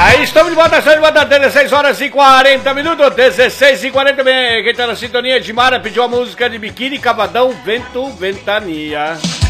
Aí estamos de volta, 16 horas e 40 minutos, 16 e 40 bem. Quem tá na sintonia de Mara pediu a música de Biquíni Cavadão, Vento, Ventania.